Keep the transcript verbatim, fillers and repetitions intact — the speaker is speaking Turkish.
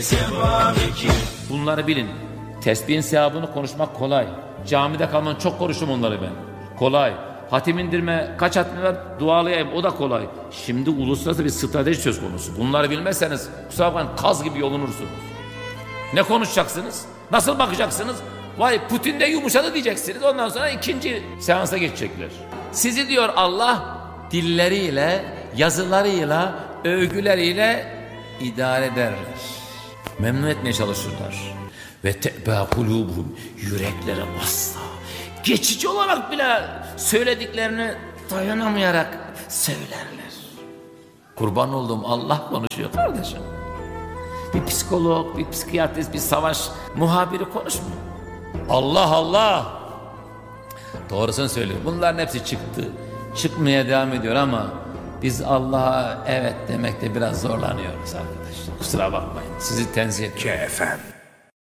Bunları bilin. Tesbihin sevabını konuşmak kolay. Camide kalman, çok konuştum onları ben. Kolay. Hatim indirme, kaç hatim var dualayayım, o da kolay. Şimdi uluslararası bir strateji söz konusu. Bunları bilmezseniz kusura bakmayın kaz gibi yolunursunuz. Ne konuşacaksınız? Nasıl bakacaksınız? Vay Putin de yumuşadı diyeceksiniz. Ondan sonra ikinci seansa geçecekler. Sizi diyor Allah dilleriyle, yazılarıyla, övgüleriyle idare ederler. Memnun etmeye çalışırlar. Ve te'bâ kulûbuhum, yürekleri asla, geçici olarak bile söylediklerini dayanamayarak söylerler. Kurban olduğum Allah konuşuyor kardeşim. Bir psikolog, bir psikiyatrist, bir savaş muhabiri konuşmuyor. Allah Allah. Doğrusunu söylüyor. Bunların hepsi çıktı. Çıkmaya devam ediyor ama biz Allah'a evet demekte biraz zorlanıyoruz arkadaşlar. Kusura bakmayın. Sizi tenzih ediyorum. Efendim.